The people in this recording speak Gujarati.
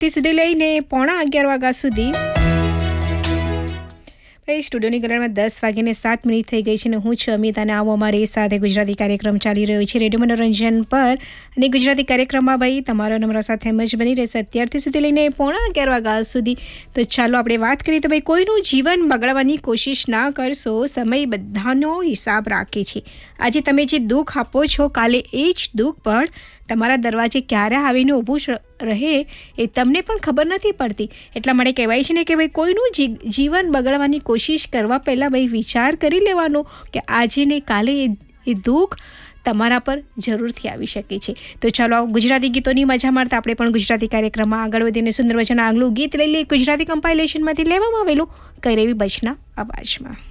તે સુધી લઈને 11:15 વાગ્યા સુધી સ્ટુડિયોની કલરમાં 10:07 થઈ ગઈ છે અને હું છું અમિત અને આવો અમારી સાથે ગુજરાતી કાર્યક્રમ ચાલી રહ્યો છે રેડિયો મનોરંજન પર. અને ગુજરાતી કાર્યક્રમમાં ભાઈ તમારો નમ્ર સાથે એમ જ બની રહેશે અત્યારથી સુધી લઈને 11:15 વાગ્યા સુધી. તો ચાલો આપણે વાત કરીએ તો ભાઈ કોઈનું જીવન બગાડવાની કોશિશ ના કરશો, સમય બધાનો હિસાબ રાખે છે. આજે તમે જે દુઃખ આપો છો કાલે એ જ દુઃખ પણ તમારા દરવાજે ક્યારે આવીને ઊભું રહે એ તમને પણ ખબર નથી પડતી. એટલા માટે કહેવાય છે ને કે ભાઈ કોઈનું જીવન બગાડવાની કોશિશ કરવા પહેલાં ભાઈ વિચાર કરી લેવાનો કે આજે ને કાલે એ દુઃખ તમારા પર જરૂરથી આવી શકે છે. તો ચાલો ગુજરાતી ગીતોની મજા મારતા આપણે પણ ગુજરાતી કાર્યક્રમમાં આગળ વધીને સુંદર વચન આગલું ગીત લઈ લઈએ ગુજરાતી કમ્પાઇલેશનમાંથી લેવામાં આવેલું કઈ રેવી બચના અવાજમાં.